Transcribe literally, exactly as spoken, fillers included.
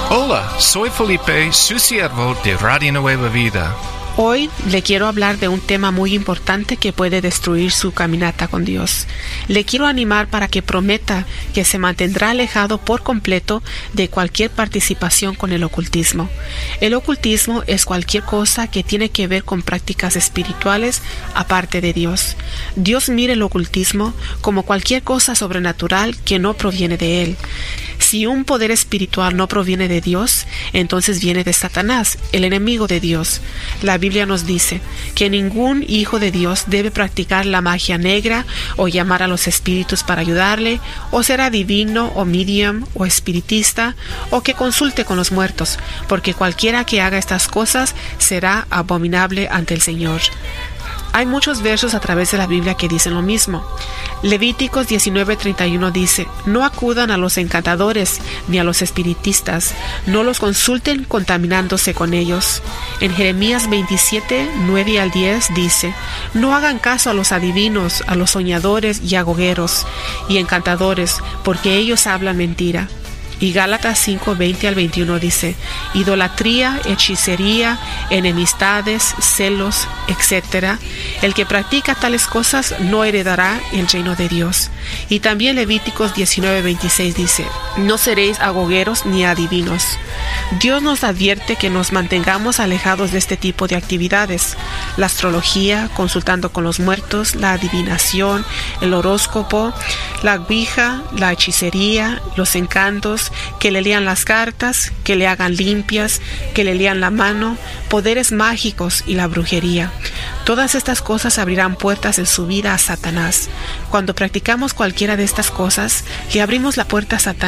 Hola, soy Felipe, su siervo de Radio Nueva Vida. Hoy le quiero hablar de un tema muy importante que puede destruir su caminata con Dios. Le quiero animar para que prometa que se mantendrá alejado por completo de cualquier participación con el ocultismo. El ocultismo es cualquier cosa que tiene que ver con prácticas espirituales aparte de Dios. Dios mira el ocultismo como cualquier cosa sobrenatural que no proviene de Él. Si un poder espiritual no proviene de Dios, entonces viene de Satanás, el enemigo de Dios. La Biblia nos dice que ningún hijo de Dios debe practicar la magia negra o llamar a los espíritus para ayudarle, o ser adivino o medium o espiritista, o que consulte con los muertos, porque cualquiera que haga estas cosas será abominable ante el Señor. Hay muchos versos a través de la Biblia que dicen lo mismo. Levíticos diecinueve treinta y uno dice: no acudan a los encantadores ni a los espiritistas, no los consulten contaminándose con ellos. En Jeremías veintisiete nueve al diez dice: no hagan caso a los adivinos, a los soñadores y agogueros y encantadores, porque ellos hablan mentira. Y Gálatas cinco veinte al veintiuno dice: idolatría, hechicería, enemistades, celos, etcétera. El que practica tales cosas no heredará el reino de Dios. Y también Levíticos diecinueve veintiséis dice: no seréis agogueros ni adivinos. Dios nos advierte que nos mantengamos alejados de este tipo de actividades: la astrología, consultando con los muertos, la adivinación, el horóscopo, la ouija, la hechicería, los encantos, que le lean las cartas, que le hagan limpias, que le lean la mano, poderes mágicos y la brujería. Todas estas cosas abrirán puertas en su vida a Satanás. Cuando practicamos cualquiera de estas cosas, le abrimos la puerta a Satanás